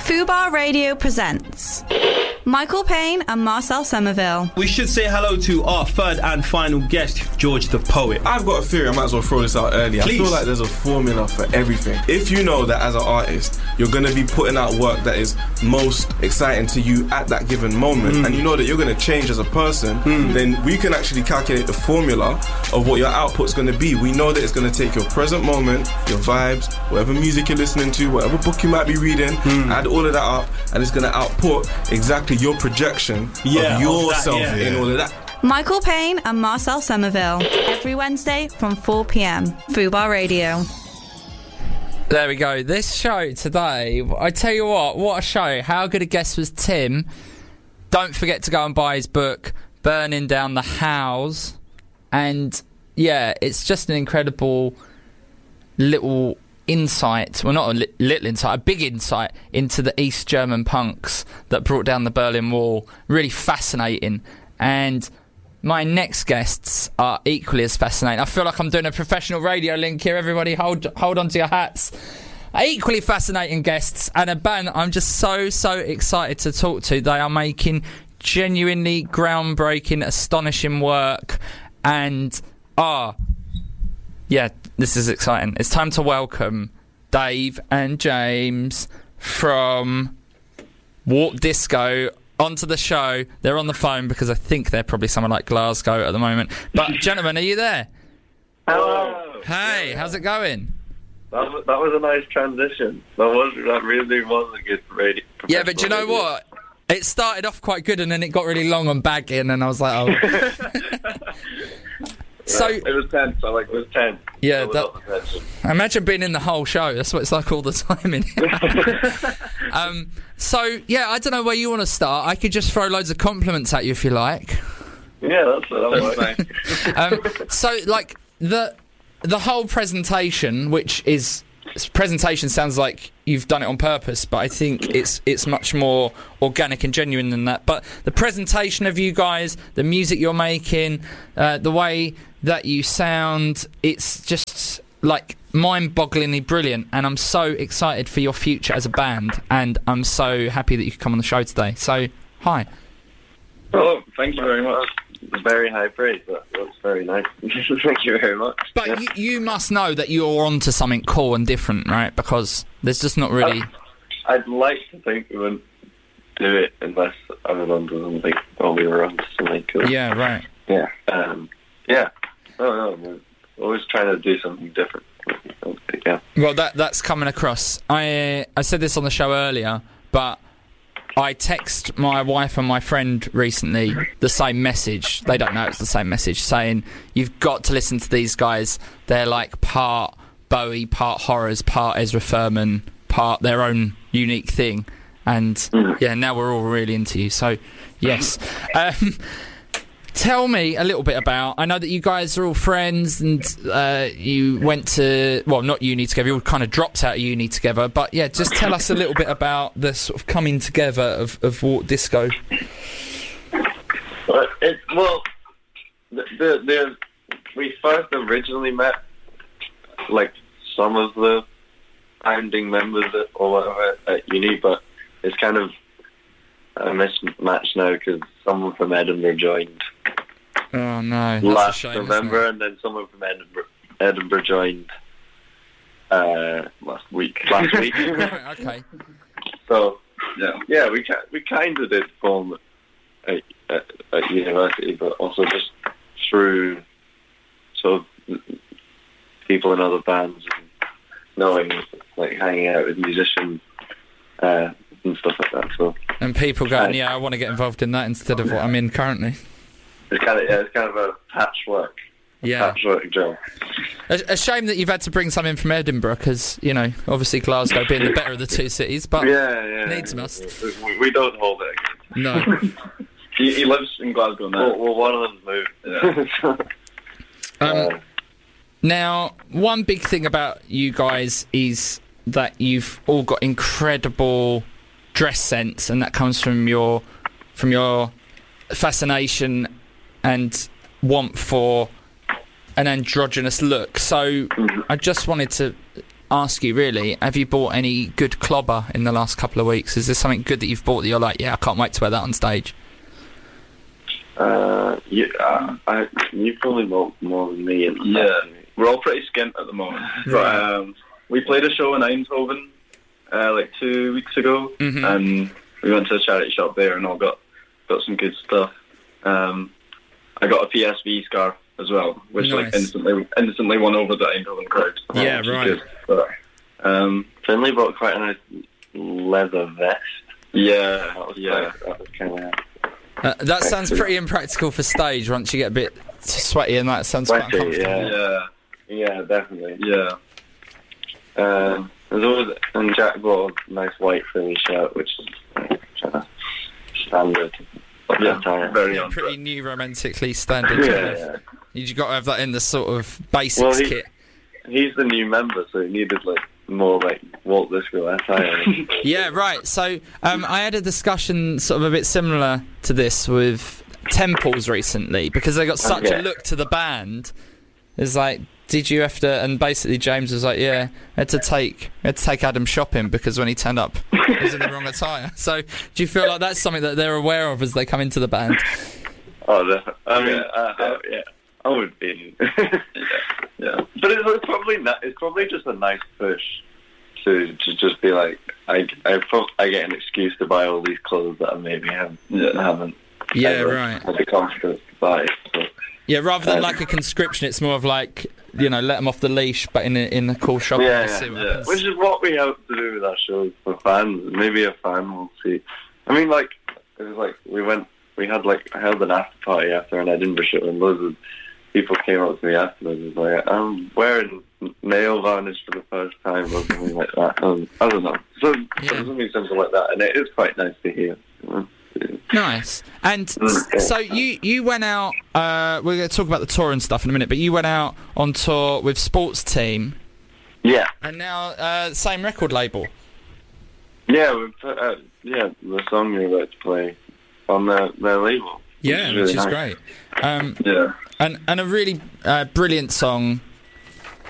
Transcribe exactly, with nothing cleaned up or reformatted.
Fubar Radio presents Michael Payne and Marcel Somerville. We should say hello to our third and final guest, George the Poet. I've got a theory, I might as well throw this out early. Please. I feel like there's a formula for everything. If you know that as an artist, you're going to be putting out work that is most exciting to you at that given moment, mm. and you know that you're going to change as a person, mm. then we can actually calculate the formula of what your output's going to be. We know that it's going to take your present moment, your vibes, whatever music you're listening to, whatever book you might be reading, mm. add all of that up, and it's going to output exactly your projection yeah, of yourself of that, yeah. in all of that. Michael Payne and Marcel Somerville, every Wednesday from four p.m. Fubar Radio. There we go. This show today, I tell you what, what a show. How good a guest was Tim. Don't forget to go and buy his book, Burning Down the House. And yeah, it's just an incredible little insight, well not a li- little insight, a big insight into the East German punks that brought down the Berlin Wall. Really fascinating. And my next guests are equally as fascinating. I feel like I'm doing a professional radio link here. Everybody hold hold on to your hats. Equally fascinating guests and a band that I'm just so, so excited to talk to. They are making genuinely groundbreaking, astonishing work. And, ah, oh, yeah, this is exciting. It's time to welcome Dave and James from Warped Disco onto the show. They're on the phone because I think they're probably somewhere like Glasgow at the moment. But, gentlemen, are you there? Hello. Hey, how's it going? That was, that was a nice transition. That was that really was a good radio. Yeah, but do you know radio. what? It started off quite good and then it got really long on bagging and I was like, oh. So it was tense. I like it was tense. Yeah, that, imagine being in the whole show. That's what it's like all the time in here. um, so yeah, I don't know where you want to start. I could just throw loads of compliments at you if you like. Yeah, that's what I was saying. um, so like the the whole presentation, which is presentation, sounds like you've done it on purpose, but I think it's it's much more organic and genuine than that. But the presentation of you guys, the music you're making, uh, the way that you sound, it's just like mind-bogglingly brilliant, and I'm so excited for your future as a band, and I'm so happy that you could come on the show today. So, hi. Oh, thank you very much. Very high praise. That, that's very nice. Thank you very much. But yeah. you, you must know that you're onto something cool and different, right? Because there's just not really... I'd, I'd like to think we wouldn't do it unless I was onto something, or we were onto something cool. Yeah, right. Yeah. Um, yeah. No, no, we're always trying to do something different. Yeah. Well, that that's coming across. I I said this on the show earlier, but I text my wife and my friend recently the same message. They don't know it's the same message, saying you've got to listen to these guys. They're like part Bowie, part Horrors, part Ezra Furman, part their own unique thing. And yeah, now we're all really into you. So yes. Um, Tell me a little bit about, I know that you guys are all friends and uh, you went to, well, not uni together, you all kind of dropped out of uni together, but yeah, just tell us a little bit about the sort of coming together of, of Warped Disco. Well, it, well the, the, the, we first originally met, like, some of the founding members at, or whatever at uni, but it's kind of a mismatch now because someone from Edinburgh joined. Oh no! That's last a shame, November, and then someone from Edinburgh, Edinburgh joined uh, last week. Last week. Right, okay. So yeah, yeah, we we kind of did form at, at, at university, but also just through sort of people in other bands and knowing, like, hanging out with musicians uh, and stuff like that. So and people going, yeah, I want to get involved in that instead of what I'm in currently. It's kind of yeah, it's kind of a patchwork. A yeah, patchwork job. A, a shame that you've had to bring some in from Edinburgh, because you know, obviously Glasgow being the better of the two cities, but yeah, yeah, needs must. We, we don't hold it against. No. he, he lives in Glasgow now. Well, well one of them's moved. Yeah. um, uh, now, one big thing about you guys is that you've all got incredible dress sense, and that comes from your from your fascination and want for an androgynous look. So I just wanted to ask you, really, have you bought any good clobber in the last couple of weeks? Is there something good that you've bought that you're like, yeah, I can't wait to wear that on stage? Uh, you, uh, I, you probably bought more than me. In yeah, we're all pretty skint at the moment. But um, we played a show in Eindhoven uh, like two weeks ago, mm-hmm. and we went to a charity shop there and all got got some good stuff. Um, I got a P S V scarf as well, which nice. like instantly instantly won over the Eindhoven crowd. Yeah, which right. Good. But, um, Finley bought quite a nice leather vest. Yeah, That was yeah. quite, that was kind of. Uh, that sounds pretty impractical for stage once you get a bit sweaty, and that sounds quite Sweaty, uncomfortable. Yeah, Yeah, definitely. yeah. Uh, there's always, and Jack bought a nice white Philly shirt, which is uh, kind of standard. Yeah, attire. very Yeah, on pretty track. new romantically standard. Yeah, yeah. You've got to have that in the sort of basics Well, he- kit. He's the new member, so he needed like more like Walt Disco attire. Yeah, right. So um, I had a discussion sort of a bit similar to this with Temples recently, because they got such Okay. a look to the band. It's like, did you have to? And basically James was like, yeah, I had to take I had to take Adam shopping because when he turned up, he was in the wrong attire. So do you feel like that's something that they're aware of as they come into the band? Oh, definitely. I mean, Yeah, uh, uh, yeah, I would be. Yeah, But it's, it's probably not, it's probably just a nice push to to just be like, I I, pro- I get an excuse to buy all these clothes that I maybe haven't Yeah. haven't Yeah, ever right. had the confidence to buy. So, Yeah, rather than Um, like a conscription, it's more of like, you know, let them off the leash, but in a, in a cool shop. yeah, and yeah, see what yeah. happens. which is what we hope to do with our shows for fans. Maybe a fan will see. I mean, like it was like we went, we had like I held an after party after an Edinburgh show, and loads of people came up to me afterwards and was like, I'm wearing nail varnish for the first time or something like that. Um, I don't know. So Yeah. something simple like that, and it is quite nice to hear. You know? Nice. And Mm. so you you went out. Uh, we're going to talk about the tour and stuff in a minute, but you went out on tour with Sports Team, Yeah, and now uh, same record label. yeah, we put uh, yeah the song you're about to play on their their label. Yeah, really which is nice. great. Um, yeah. and and a really uh, brilliant song